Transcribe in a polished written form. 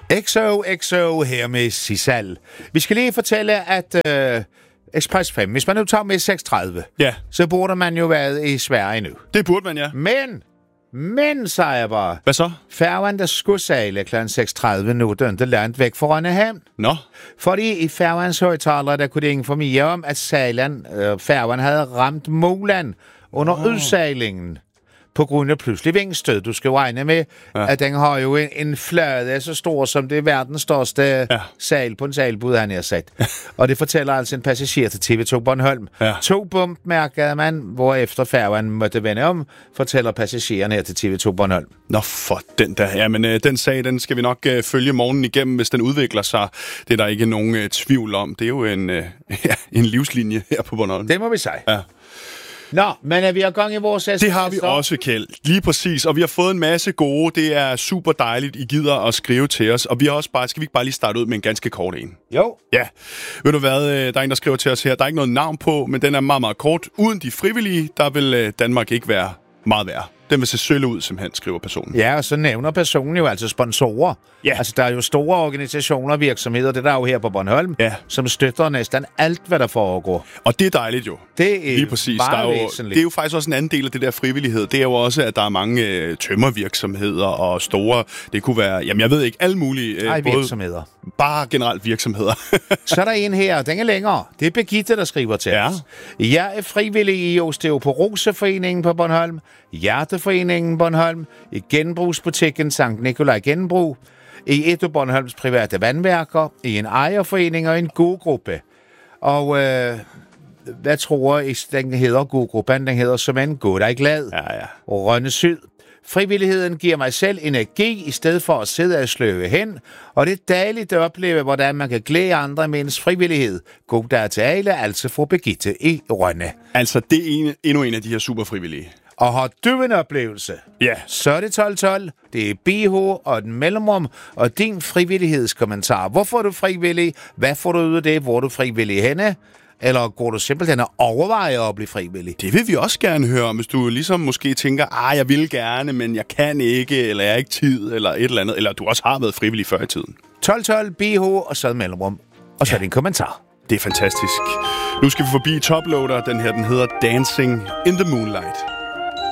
XO her med Sissal. Vi skal lige fortælle, at Express 5, hvis man nu tager med 630, så burde man jo være i Sverige nu. Det burde man, ja. Men, siger jeg bare. Hvad så? Færgen, der skulle sejle kl. 6.30 nu, den er langt væk fra Rønnehavn. Nå. Fordi i færgens højtalere, der kunne det ingen formidle om, at færgen havde ramt Moland under udsejlingen. På grund af pludselig vingstød. Du skal regne med, at den har jo en flade så stor, som det er verdens største sejl på en sejlbud, han har sat. Og det fortæller altså en passager til TV2 Bornholm. 2 bump mærkede man, hvorefter færgen måtte vende om, fortæller passageren her til TV2 Bornholm. Nå for den der. Jamen, den sag, den skal vi nok følge morgenen igennem, hvis den udvikler sig. Det er der ikke nogen tvivl om. Det er jo en livslinje her på Bornholm. Det må vi sige. Ja. Nå, men er vi i gang i vores sms? Det har vi også, Kjeld. Lige præcis. Og vi har fået en masse gode. Det er super dejligt, I gider at skrive til os. Og vi har også bare, skal vi ikke bare lige starte ud med en ganske kort en? Jo. Ja. Ved du hvad, der er en, der skriver til os her. Der er ikke noget navn på, men den er meget, meget kort. Uden de frivillige, der vil Danmark ikke være meget værd. Den vil se sølle ud, simpelthen, skriver personen. Ja, og så nævner personen jo altså sponsorer. Ja. Altså, der er jo store organisationer og virksomheder, det der er jo her på Bornholm, som støtter næsten alt, hvad der foregår. Og det er dejligt jo. Det er lige præcis. Der er jo, det er jo faktisk også en anden del af det der frivillighed. Det er jo også, at der er mange tømmervirksomheder og store, det kunne være, jamen jeg ved ikke, alle mulige virksomheder. Bare generelt virksomheder. Så er der en her, den er længere. Det er Birgitte, der skriver til os. Jeg er frivillig i Osteoporoseforeningen på Bornholm, Hjerteforeningen Bornholm, i Genbrugsbutikken Sankt Nikolaj Genbrug, i et af Bornholms private vandværker, i en ejerforening og en god-gruppe. Og hvad tror I, den hedder god-gruppen? Den hedder som en god er glad. Og Rønne Syd. Frivilligheden giver mig selv energi, i stedet for at sidde og sløve hen. Og det er dejligt at opleve, hvordan man kan glæde andre med ens frivillighed. God dag til alle, altså for Birgitte i Rønne. Altså, det er endnu en af de her superfrivillige. Og har du en oplevelse, så er det 1212, det er BH og den mellemrum, og din frivillighedskommentar. Hvorfor er du frivillig? Hvad får du ud af det? Hvor er du frivillig henne? Eller går du simpelthen og overvejer at blive frivillig? Det vil vi også gerne høre om, hvis du ligesom måske tænker, jeg vil gerne, men jeg kan ikke, eller jeg har ikke tid, eller et eller andet. Eller du også har været frivillig før i tiden. 1212, BH og så mellemrum. Og så din kommentar. Det er fantastisk. Nu skal vi forbi Toploader. Den her, den hedder Dancing in the Moonlight.